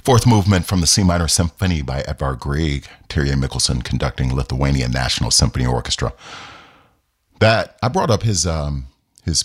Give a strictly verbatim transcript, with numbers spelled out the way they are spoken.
Fourth movement from the C minor symphony by Edvard Grieg, Terje Mikkelsen conducting Lithuanian National Symphony Orchestra. That I brought up his um,